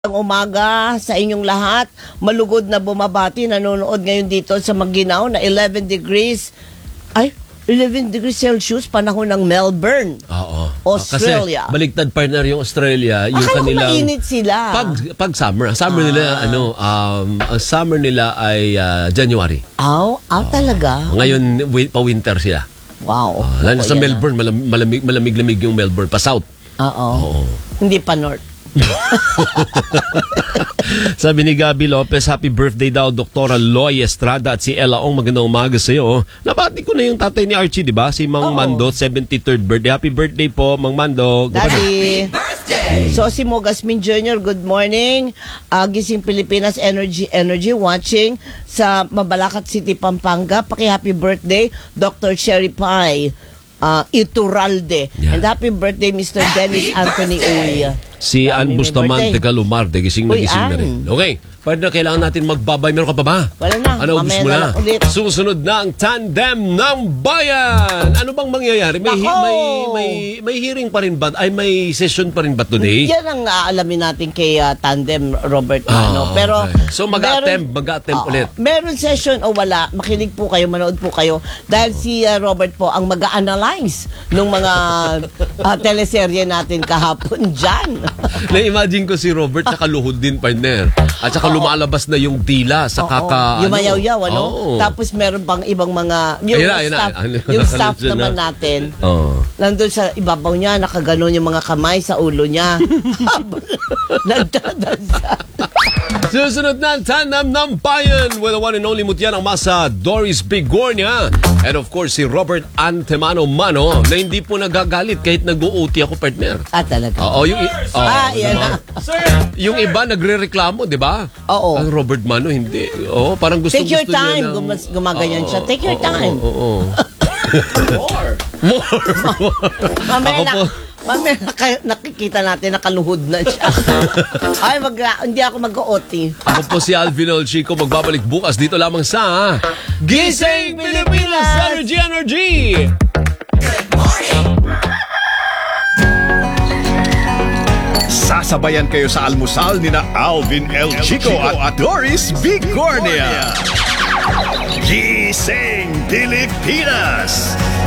Ang umaga sa inyong lahat, malugod na bumabati, nanonood ngayon dito sa Maguinao na 11 degrees Celsius, panahon ng Melbourne, Oo. Australia. Kasi baligtad partner yung Australia, yung Akala ko kanilang mainit sila. pag summer nila ang summer nila ay January. Talaga? Ngayon pa-winter sila. Wow. Lalo sa Melbourne, malamig-lamig yung Melbourne pa south. Oo. Hindi pa north. Sabi ni Gabi Lopez, happy birthday daw Doktora Loy Estrada at si Ella Ong, magandang umaga sa iyo. Nabati ko na yung tatay ni Archie, di ba? Si Mang Mando, 73rd birthday. Happy birthday po, Mang Mando. Daddy. So si Mogasmin Jr., good morning. Gising Pilipinas Energy watching sa Mabalacat City, Pampanga. Paki-happy birthday, Dr. Sherry Pie Iturralde. Yeah. And happy birthday, Mr. Dennis Anthony Uy. Si Ann Bustamante Galumar, gising na rin. Okay, partner, kailangan natin magbabay. Meron ka pa ba? Wala na. Ano, ubus mo na? Ulit. Susunod na ang Tandem ng Bayan. Ano bang mangyayari? May hearing pa rin ba? Ay, may session pa rin ba today? Yan ang aalamin natin kay Tandem Robert Mano. Pero okay. So mag-attempt ulit. Meron session o wala, makinig po kayo, manood po kayo. Dahil si Robert po ang mag-a-analyze ng mga teleserye natin kahapon dyan. Na-imagine ko si Robert nakaluhod din, partner. At saka lumalabas na yung dila sa yung mayaw-yaw, ano? Tapos meron pang ibang mga yung staff naman natin. Nandun sa ibabaw niya, nakaganon yung mga kamay sa ulo niya. Nagdadansa. Susunod na ang Tandem ng Bayan with the one and only mutya ng masa, Doris Bigornia. And of course, si Robert Antemano Mano, na hindi po nagagalit kahit nag-uuti ako, partner. Talaga? Oo, yan na. Yung iba nagre-reklamo, di ba? Oo. Ang Robert Mano, hindi. Oo, parang gusto Take your niya time. Gumaganyan siya. Take your time. Oo. More. Mamaya nakikita natin nakaluhod na siya. Hindi ako mag-OT. Ako po si Alvin Olchico, magbabalik bukas dito lamang sa Gising Pilipinas Energy! Sasabayan kayo sa almusal ni na Alvin L. Chico at Doris Bigornia. Gising Pilipinas!